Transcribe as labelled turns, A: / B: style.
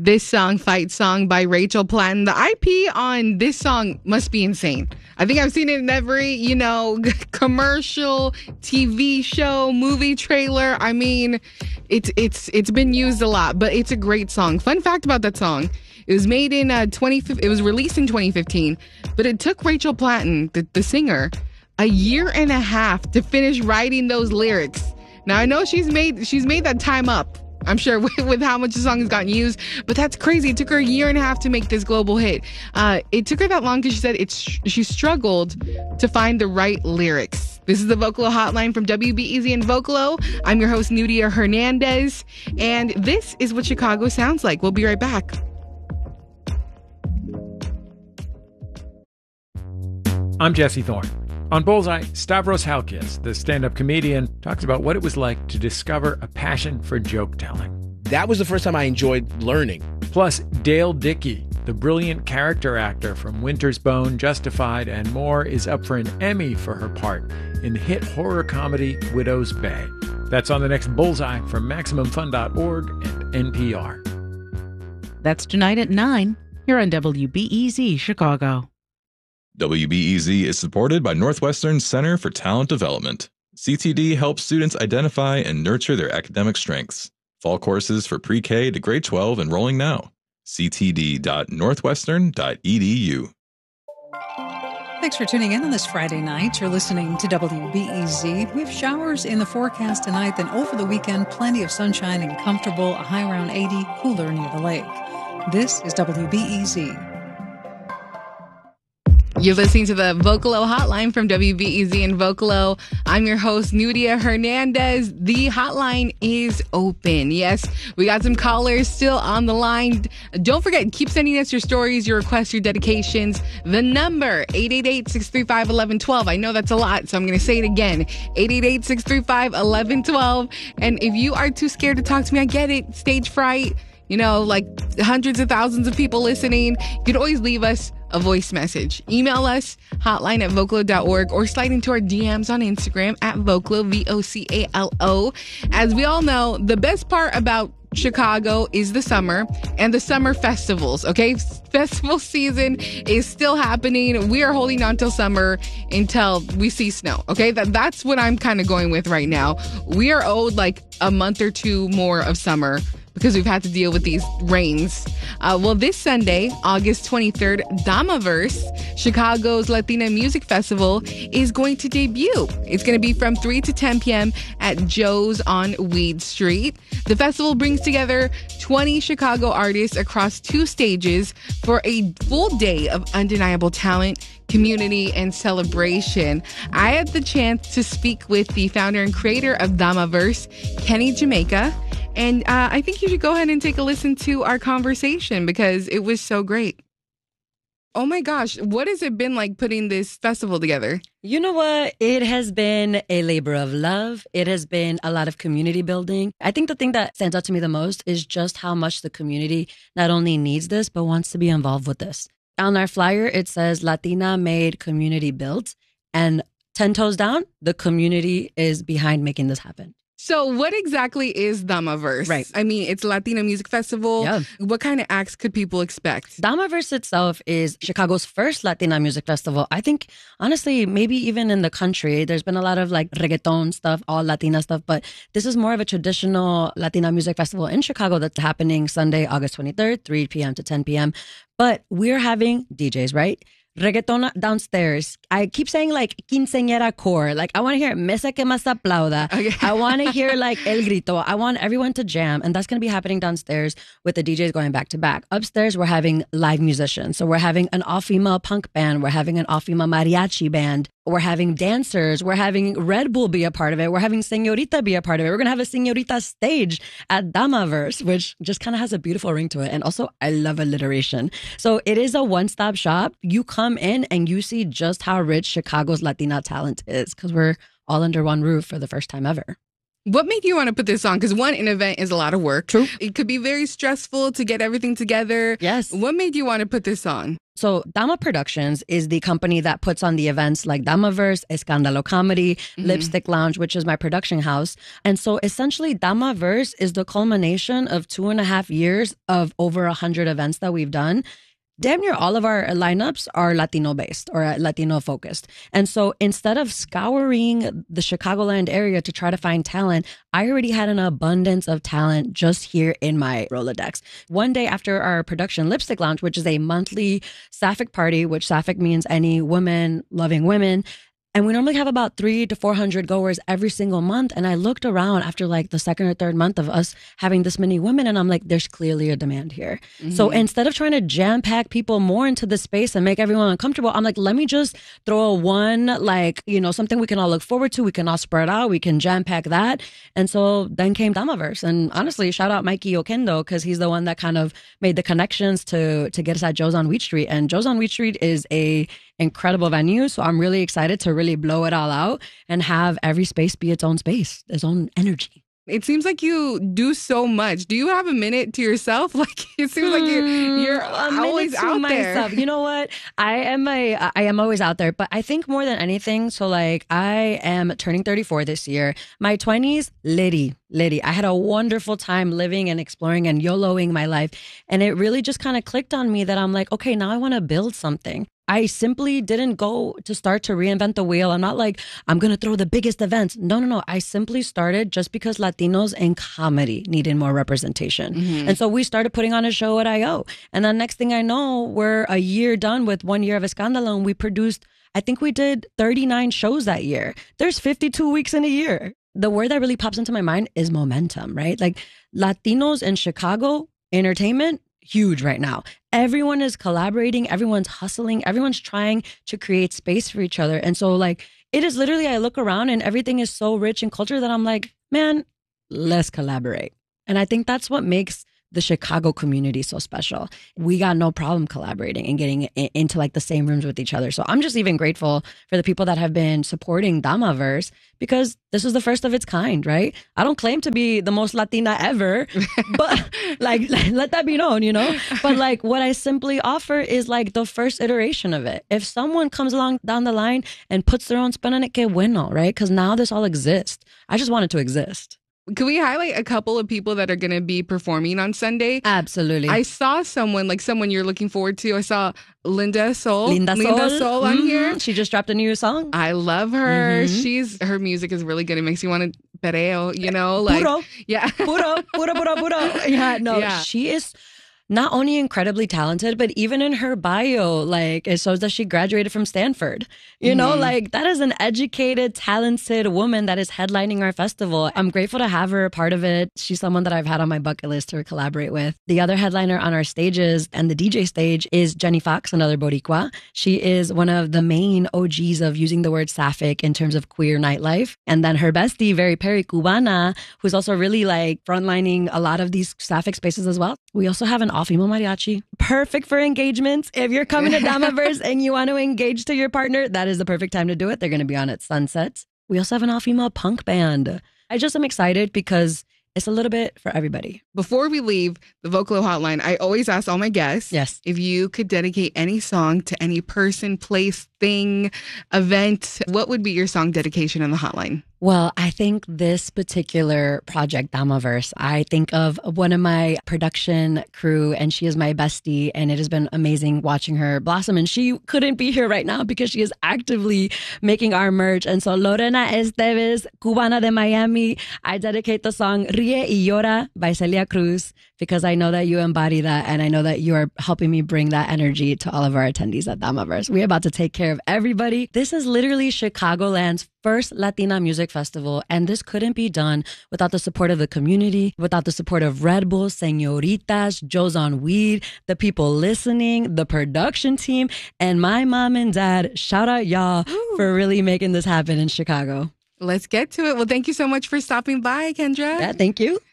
A: This song, Fight Song by Rachel Platten. The IP on this song must be insane. I think I've seen it in every, commercial, TV show, movie trailer. I mean, it's been used a lot, but it's a great song. Fun fact about that song. It was made in it was released in 2015, but it took Rachel Platten, the singer, a year and a half to finish writing those lyrics. Now I know she's made that time up, I'm sure, with how much the song has gotten used, but that's crazy. It took her a year and a half to make this global hit. It took her that long because she said she struggled to find the right lyrics. This is the Vocalo Hotline from WBEZ and Vocalo. I'm your host, Nudia Hernandez, and this is what Chicago sounds like. We'll be right back.
B: I'm Jesse Thorne. On Bullseye, Stavros Halkias, the stand-up comedian, talks about what it was like to discover a passion for joke-telling.
C: That was the first time I enjoyed learning.
B: Plus, Dale Dickey, the brilliant character actor from Winter's Bone, Justified, and more, is up for an Emmy for her part in the hit horror comedy Widow's Bay. That's on the next Bullseye from MaximumFun.org and NPR.
D: That's tonight at 9 here on WBEZ Chicago.
E: WBEZ is supported by Northwestern Center for Talent Development. CTD helps students identify and nurture their academic strengths. Fall courses for pre-K to grade 12 enrolling now. ctd.northwestern.edu.
F: Thanks for tuning in on this Friday night. You're listening to WBEZ. We have showers in the forecast tonight, then over the weekend, plenty of sunshine and comfortable, a high around 80, cooler near the lake. This is WBEZ.
A: You're listening to the Vocalo Hotline from WBEZ and Vocalo. I'm your host, Nudia Hernandez. The hotline is open. Yes, we got some callers still on the line. Don't forget, keep sending us your stories, your requests, your dedications. The number, 888-635-1112. I know that's a lot, so I'm going to say it again. 888-635-1112. And if you are too scared to talk to me, I get it. Stage fright. Like hundreds of thousands of people listening. You can always leave us a voice message. Email us, hotline@vocalo.org, or slide into our DMs on Instagram @Vocalo, VOCALO. As we all know, the best part about Chicago is the summer and the summer festivals, okay? Festival season is still happening. We are holding on till summer until we see snow, okay? That's what I'm kind of going with right now. We are owed like a month or two more of summer because we've had to deal with these rains. Well, this Sunday, August 23rd, Damaverse, Chicago's Latina Music Festival, is going to debut. It's going to be from 3 to 10 p.m. at Joe's on Weed Street. The festival brings together 20 Chicago artists across 2 stages for a full day of undeniable talent, community, and celebration. I had the chance to speak with the founder and creator of Damaverse, Kenny Jamaica. And I think you should go ahead and take a listen to our conversation because it was so great. Oh my gosh, what has it been like putting this festival together?
G: You know what? It has been a labor of love. It has been a lot of community building. I think the thing that stands out to me the most is just how much the community not only needs this, but wants to be involved with this. On our flyer, it says Latina made, community built. And 10 toes down, the community is behind making this happen.
A: So what exactly is Damaverse?
G: Right.
A: I mean, it's a Latina music festival.
G: Yeah.
A: What kind of acts could people expect?
G: Damaverse itself is Chicago's first Latina music festival. I think, honestly, maybe even in the country, there's been a lot of like reggaeton stuff, all Latina stuff, but this is more of a traditional Latina music festival in Chicago that's happening Sunday, August 23rd, 3 p.m. to 10 p.m. But we're having DJs, right? Reggaeton downstairs. I keep saying like quinceañera core. Like I want to hear Mesa que más aplauda. Okay. I want to hear like El Grito. I want everyone to jam. And that's going to be happening downstairs with the DJs going back to back. Upstairs, we're having live musicians. So we're having an all-female punk band. We're having an all-female mariachi band. We're having dancers. We're having Red Bull be a part of it. We're having Señorita be a part of it. We're going to have a Señorita stage at Damaverse, which just kind of has a beautiful ring to it. And also, I love alliteration. So it is a one-stop shop. You come in and you see just how rich Chicago's Latina talent is because we're all under one roof for the first time ever.
A: What made you want to put this on? Because an event is a lot of work.
G: True.
A: It could be very stressful to get everything together.
G: Yes.
A: What made you want to put this on?
G: So Dama Productions is the company that puts on the events like Damaverse, Escándalo Comedy, Lipstick Lounge, which is my production house. And so essentially Damaverse is the culmination of 2.5 years of over 100 events that we've done. Damn near all of our lineups are Latino based or Latino focused. And so instead of scouring the Chicagoland area to try to find talent, I already had an abundance of talent just here in my Rolodex. One day after our production Lipstick Lounge, which is a monthly Sapphic party, which Sapphic means any woman loving women. And we normally have about 300 to 400 goers every single month. And I looked around after like the second or third month of us having this many women. And I'm like, there's clearly a demand here. So instead of trying to jam pack people more into the space and make everyone uncomfortable, I'm like, let me just throw something we can all look forward to. We can all spread out. We can jam pack that. And so then came Damaverse. And honestly, shout out Mikey Okendo, because he's the one that kind of made the connections to get us at Joe's on Wheat Street. And Joe's on Wheat Street is a incredible venue. So I'm really excited to really blow it all out and have every space be its own space, its own energy.
A: It seems like you do so much. Do you have a minute to yourself? Like, it seems like you're always out there.
G: You know what? I am always out there, but I think more than anything, so like I am turning 34 this year. My 20s, litty. I had a wonderful time living and exploring and YOLOing my life. And it really just kind of clicked on me that I'm like, okay, now I want to build something. I simply didn't go to start to reinvent the wheel. I'm not like, I'm going to throw the biggest events. No. I simply started just because Latinos in comedy needed more representation. And so we started putting on a show at I.O. And then next thing I know, we're a year done with 1 year of Escándalo. And we produced, I think we did 39 shows that year. There's 52 weeks in a year. The word that really pops into my mind is momentum, right? Like Latinos in Chicago, entertainment, huge right now. Everyone is collaborating, everyone's hustling, everyone's trying to create space for each other. And so like, it is literally, I look around and everything is so rich in culture that I'm like, man, let's collaborate. And I think that's what makes the Chicago community so special. We got no problem collaborating and getting into like the same rooms with each other. So I'm just even grateful for the people that have been supporting Damaverse, because this is the first of its kind, right? I don't claim to be the most Latina ever, but like let that be known, you know? But like what I simply offer is like the first iteration of it. If someone comes along down the line and puts their own spin on it, que bueno, right? Because now this all exists. I just want it to exist.
A: Can we highlight a couple of people that are going to be performing on Sunday?
G: Absolutely.
A: I saw someone you're looking forward to. I saw Linda Soul on here.
G: She just dropped a new song.
A: I love her. Her music is really good. It makes you want to perreo, you know? Like,
G: puro.
A: Yeah.
G: Puro. Yeah, no,
A: Yeah.
G: She is not only incredibly talented, but even in her bio, like it shows that she graduated from Stanford. You know, like that is an educated, talented woman that is headlining our festival. I'm grateful to have her a part of it. She's someone that I've had on my bucket list to collaborate with. The other headliner on our stages and the DJ stage is Jenny Fox, another Boricua. She is one of the main OGs of using the word Sapphic in terms of queer nightlife. And then her bestie, Very Perry Cubana, who's also really like frontlining a lot of these Sapphic spaces as well. We also have an all-female mariachi. Perfect for engagements. If you're coming to Damaverse and you want to engage to your partner, that is the perfect time to do it. They're going to be on at sunsets. We also have an all-female punk band. I just am excited because it's a little bit for everybody.
A: Before we leave the Vocalo Hotline, I always ask all my guests if you could dedicate any song to any person, place, thing, event, what would be your song dedication on the hotline?
G: Well, I think this particular project, Damaverse, I think of one of my production crew, and she is my bestie, and it has been amazing watching her blossom. And she couldn't be here right now because she is actively making our merch. And so Lorena Esteves, Cubana de Miami, I dedicate the song Ríe y Llora by Celia Cruz, because I know that you embody that, and I know that you are helping me bring that energy to all of our attendees at Damaverse. We're about to take care of everybody. This is literally Chicagoland's first Latina music festival, and this couldn't be done without the support of the community, without the support of Red Bull, Señoritas, Joe's on Weed, the people listening, the production team, and my mom and dad. Shout out y'all for really making this happen in Chicago.
A: Let's get to it. Well, thank you so much for stopping by, Kendra.
G: Yeah, thank you.